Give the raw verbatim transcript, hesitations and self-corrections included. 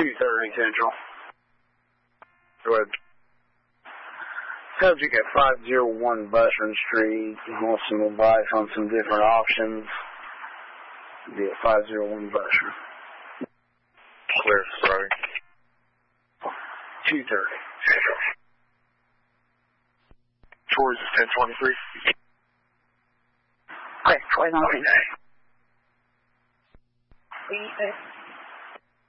two thirty Central. Go ahead. Subject at five oh one Bushman Street. Wants some advice on some different options. Be at five oh one Bushman. Clear, sorry. two thirty. Tours is ten twenty-three. Okay, twenty-nine. Okay.